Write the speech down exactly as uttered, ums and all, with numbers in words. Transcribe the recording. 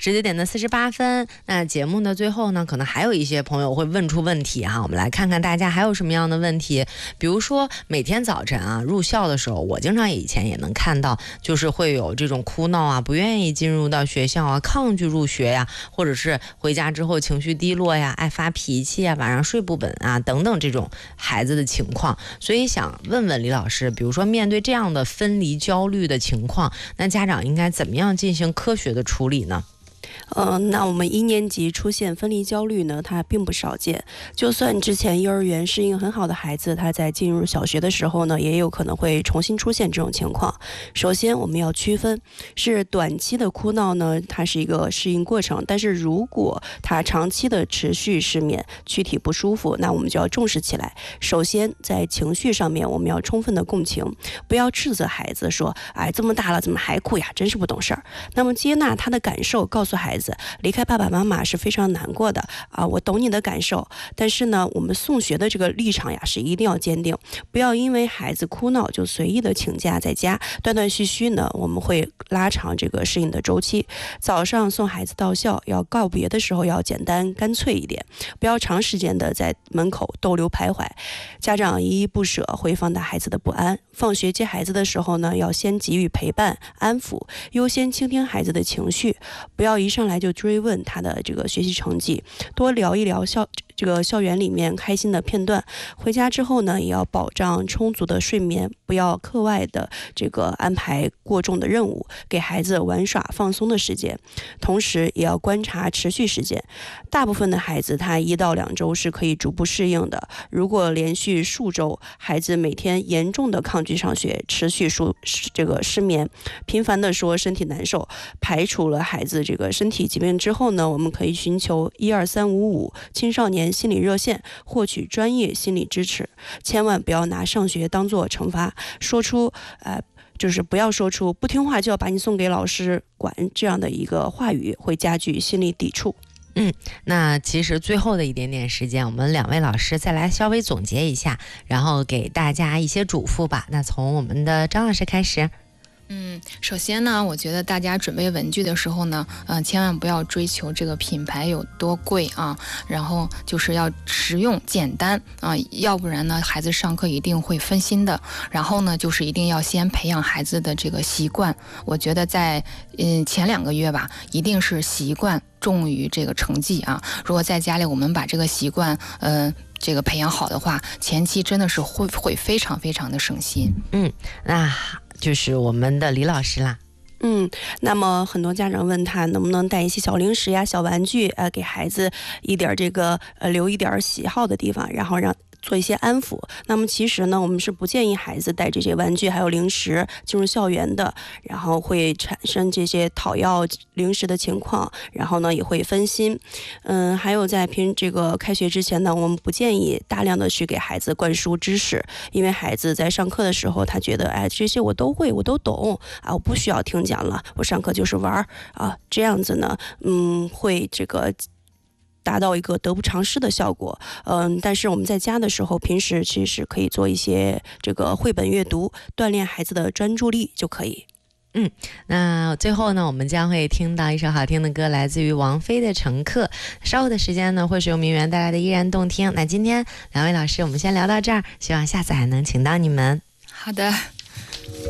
十九点的四十八分，那节目的最后呢，可能还有一些朋友会问出问题哈、啊，我们来看看大家还有什么样的问题。比如说每天早晨啊入校的时候，我经常以前也能看到，就是会有这种哭闹啊，不愿意进入到学校啊，抗拒入学呀、啊，或者是回家之后情绪低落呀，爱发脾气啊，晚上睡不稳啊等等这种孩子的情况。所以想问问李老师，比如说面对这样的分离焦虑的情况，那家长应该怎么样进行科学的处理呢？ 呃，那我们一年级出现分离焦虑呢，它并不少见。就算之前幼儿园适应很好的孩子，他在进入小学的时候呢，也有可能会重新出现这种情况。首先，我们要区分是短期的哭闹呢，它是一个适应过程；但是如果他长期的持续失眠、躯体不舒服，那我们就要重视起来。首先，在情绪上面，我们要充分的共情，不要斥责孩子说：“哎，这么大了，怎么还哭呀？真是不懂事儿。”那么接纳他的感受，告诉孩子，离开爸爸妈妈是非常难过的啊，我懂你的感受。但是呢，我们送学的这个立场呀，是一定要坚定，不要因为孩子哭闹就随意的请假在家，断断续续呢，我们会拉长这个适应的周期。早上送孩子到校，要告别的时候要简单干脆一点，不要长时间的在门口逗留徘徊。家长依依不舍会放大孩子的不安。放学接孩子的时候呢，要先给予陪伴安抚，优先倾听孩子的情绪，不要一上来就追问他的这个学习成绩，多聊一聊校这个校园里面开心的片段。回家之后呢，也要保障充足的睡眠，不要课外的这个安排过重的任务，给孩子玩耍放松的时间。同时也要观察持续时间，大部分的孩子他一到两周是可以逐步适应的。如果连续数周，孩子每天严重的抗拒上学，持续数这个失眠，频繁的说身体难受，排除了孩子这个身体疾病之后呢，我们可以寻求一二三五五青少年心理热线，获取专业心理支持。千万不要拿上学当作惩罚，说出呃就是不要说出不听话就要把你送给老师管这样的一个话语，会加剧心理抵触。 嗯，那其实最后的一点点时间，我们两位老师再来稍微总结一下，然后给大家一些嘱咐吧。那从我们的张老师开始。 嗯，首先呢，我觉得大家准备文具的时候呢，嗯、呃，千万不要追求这个品牌有多贵啊，然后就是要实用简单啊，要不然呢，孩子上课一定会分心的。然后呢，就是一定要先培养孩子的这个习惯。我觉得在嗯前两个月吧，一定是习惯重于这个成绩啊。如果在家里我们把这个习惯，嗯、呃。这个培养好的话，前期真的是会会非常非常的省心。 嗯，那就是我们的李老师啦。 嗯，那么很多家长问他能不能带一些小零食呀、小玩具，呃，给孩子一点这个呃留一点喜好的地方，然后让做一些安抚。那么其实呢，我们是不建议孩子带这些玩具还有零食进入校园的，然后会产生这些讨要零食的情况，然后呢也会分心。嗯，还有在平这个开学之前呢，我们不建议大量的去给孩子灌输知识，因为孩子在上课的时候，他觉得哎这些我都会，我都懂啊，我不需要听讲了，我上课就是玩啊，这样子呢，嗯，会这个。达到一个得不偿失的效果。嗯，但是我们在家的时候，平时其实可以做一些这个绘本阅读，锻炼孩子的专注力就可以。 嗯，那最后呢，我们将会听到一首好听的歌，来自于王菲的《乘客》。稍后的时间呢，会是由明媛带来的依然动听。那今天两位老师，我们先聊到这儿，希望下次还能请到你们。 好的。